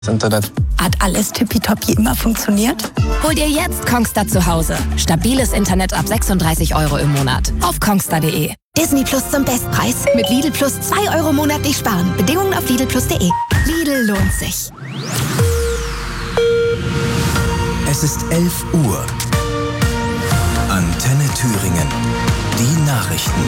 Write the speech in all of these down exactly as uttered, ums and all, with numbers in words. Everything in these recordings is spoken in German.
Internet. Hat alles tippitoppi immer funktioniert? Hol dir jetzt Kongstar zu Hause. Stabiles Internet ab sechsunddreißig Euro im Monat. Auf kongstar punkt de. Disney Plus zum Bestpreis. Mit Lidl Plus zwei Euro monatlich sparen. Bedingungen auf lidl plus punkt de. Lidl lohnt sich. Es ist elf Uhr. Antenne Thüringen. Die Nachrichten.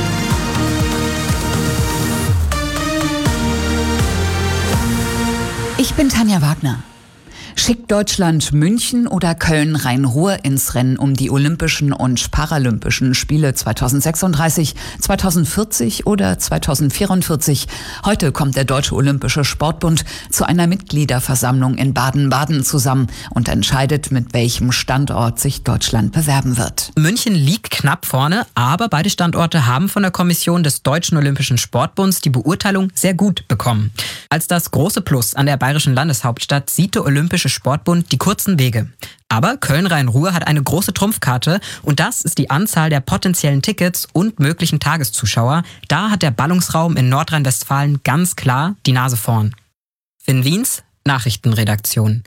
Ich bin Tanja Wagner. Schickt Deutschland München oder Köln-Rhein-Ruhr ins Rennen um die Olympischen und Paralympischen Spiele zweitausendsechsunddreißig, zweitausendvierzig oder zweitausendvierundvierzig? Heute kommt der Deutsche Olympische Sportbund zu einer Mitgliederversammlung in Baden-Baden zusammen und entscheidet, mit welchem Standort sich Deutschland bewerben wird. München liegt knapp vorne, aber beide Standorte haben von der Kommission des Deutschen Olympischen Sportbunds die Beurteilung sehr gut bekommen. Als das große Plus an der bayerischen Landeshauptstadt sieht der Olympische Sportbund die kurzen Wege. Aber Köln-Rhein-Ruhr hat eine große Trumpfkarte und das ist die Anzahl der potenziellen Tickets und möglichen Tageszuschauer. Da hat der Ballungsraum in Nordrhein-Westfalen ganz klar die Nase vorn. Finn Wiens, Nachrichtenredaktion.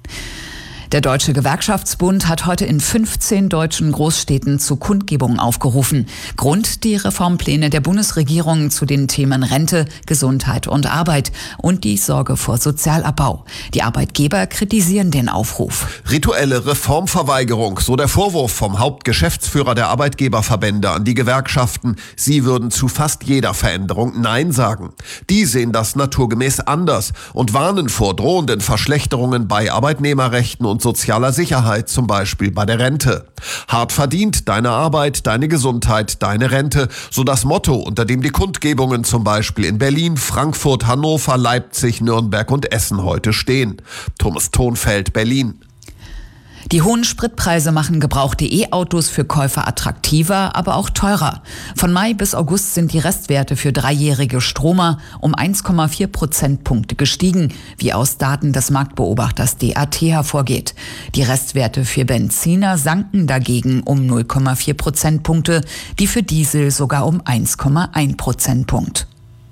Der Deutsche Gewerkschaftsbund hat heute in fünfzehn deutschen Großstädten zu Kundgebungen aufgerufen. Grund die Reformpläne der Bundesregierung zu den Themen Rente, Gesundheit und Arbeit und die Sorge vor Sozialabbau. Die Arbeitgeber kritisieren den Aufruf. Rituelle Reformverweigerung, so der Vorwurf vom Hauptgeschäftsführer der Arbeitgeberverbände an die Gewerkschaften. Sie würden zu fast jeder Veränderung Nein sagen. Die sehen das naturgemäß anders und warnen vor drohenden Verschlechterungen bei Arbeitnehmerrechten und sozialer Sicherheit, zum Beispiel bei der Rente. Hart verdient, deine Arbeit, deine Gesundheit, deine Rente, so das Motto, unter dem die Kundgebungen zum Beispiel in Berlin, Frankfurt, Hannover, Leipzig, Nürnberg und Essen heute stehen. Thomas Thonfeld, Berlin. Die hohen Spritpreise machen gebrauchte E-Autos für Käufer attraktiver, aber auch teurer. Von Mai bis August sind die Restwerte für dreijährige Stromer um eins Komma vier Prozentpunkte gestiegen, wie aus Daten des Marktbeobachters D A T hervorgeht. Die Restwerte für Benziner sanken dagegen um null Komma vier Prozentpunkte, die für Diesel sogar um eins Komma eins Prozentpunkt.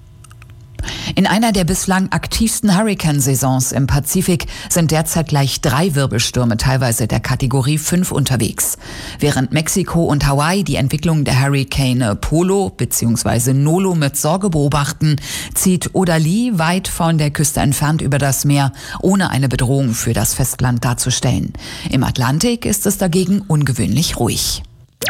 In einer der bislang aktivsten Hurrikansaisons im Pazifik sind derzeit gleich drei Wirbelstürme teilweise der Kategorie fünf unterwegs. Während Mexiko und Hawaii die Entwicklung der Hurrikane Polo bzw. Nolo mit Sorge beobachten, zieht Odalie weit von der Küste entfernt über das Meer, ohne eine Bedrohung für das Festland darzustellen. Im Atlantik ist es dagegen ungewöhnlich ruhig.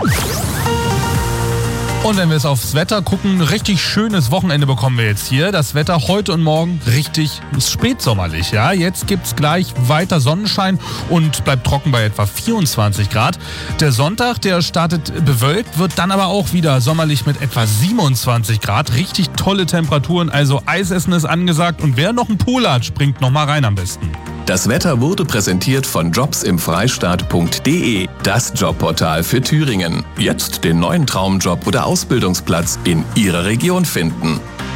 Und wenn wir jetzt aufs Wetter gucken, ein richtig schönes Wochenende bekommen wir jetzt hier. Das Wetter heute und morgen richtig spätsommerlich. Ja, jetzt gibt's gleich weiter Sonnenschein und bleibt trocken bei etwa vierundzwanzig Grad. Der Sonntag, der startet bewölkt, wird dann aber auch wieder sommerlich mit etwa siebenundzwanzig Grad. Richtig tolle Temperaturen, also Eisessen ist angesagt. Und wer noch einen Pool hat, springt noch mal rein am besten. Das Wetter wurde präsentiert von jobs im freistaat punkt de, das Jobportal für Thüringen. Jetzt den neuen Traumjob oder Ausbildungsplatz in Ihrer Region finden.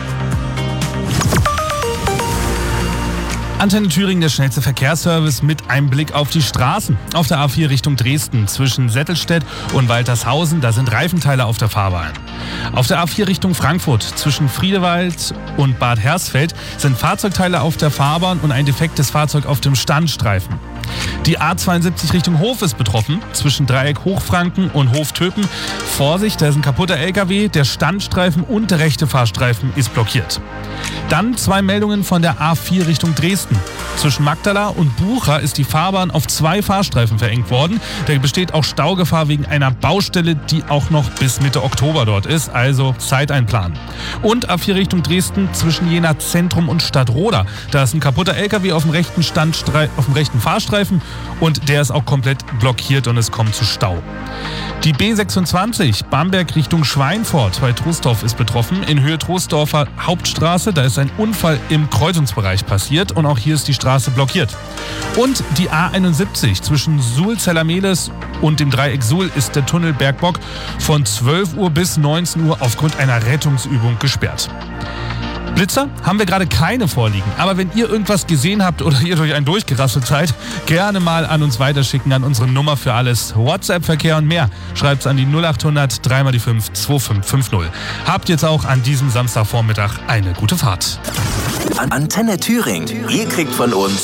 Antenne Thüringen, der schnellste Verkehrsservice mit einem Blick auf die Straßen. Auf der A vier Richtung Dresden zwischen Settelstedt und Waltershausen, da sind Reifenteile auf der Fahrbahn. Auf der A vier Richtung Frankfurt zwischen Friedewald und Bad Hersfeld sind Fahrzeugteile auf der Fahrbahn und ein defektes Fahrzeug auf dem Standstreifen. Die A zweiundsiebzig Richtung Hof ist betroffen, zwischen Dreieck Hochfranken und Hof Töpen. Vorsicht, da ist ein kaputter L K W, der Standstreifen und der rechte Fahrstreifen ist blockiert. Dann zwei Meldungen von der A vier Richtung Dresden. Zwischen Magdala und Bucha ist die Fahrbahn auf zwei Fahrstreifen verengt worden. Da besteht auch Staugefahr wegen einer Baustelle, die auch noch bis Mitte Oktober dort ist, also Zeit einplanen. Und A vier Richtung Dresden zwischen Jena Zentrum und Stadtroda. Da ist ein kaputter L K W auf dem rechten, Standstre- auf dem rechten Fahrstreifen und der ist auch komplett blockiert und es kommt zu Stau. Die B sechsundzwanzig Bamberg Richtung Schweinfurt bei Troisdorf ist betroffen. In Höhe Troisdorfer Hauptstraße, da ist ein Unfall im Kreuzungsbereich passiert und auch hier ist die Straße blockiert. Und die A einundsiebzig zwischen Suhl-Zellermeles und dem Dreieck Suhl ist der Tunnel Bergbock von zwölf Uhr bis neunzehn Uhr aufgrund einer Rettungsübung gesperrt. Blitzer haben wir gerade keine vorliegen. Aber wenn ihr irgendwas gesehen habt oder ihr durch einen durchgerasselt seid, gerne mal an uns weiterschicken, an unsere Nummer für alles. WhatsApp-Verkehr und mehr. Schreibt's an die null acht hundert drei mal die fünf zwei fünf fünf null. Habt jetzt auch an diesem Samstagvormittag eine gute Fahrt. Antenne Thüringen. Ihr kriegt von uns